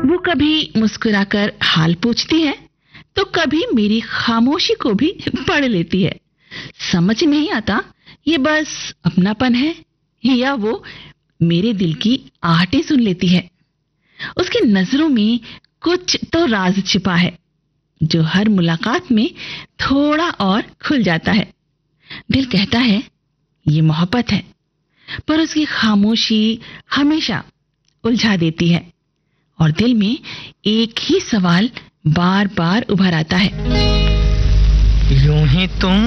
वो कभी मुस्कुराकर हाल पूछती है तो कभी मेरी खामोशी को भी पढ़ लेती है। समझ नहीं आता ये बस अपनापन है या वो मेरे दिल की आहटें सुन लेती है। उसकी नजरों में कुछ तो राज छिपा है जो हर मुलाकात में थोड़ा और खुल जाता है। दिल कहता है ये मोहब्बत है, पर उसकी खामोशी हमेशा उलझा देती है और दिल में एक ही सवाल बार बार उभर आता है। यूं ही तुम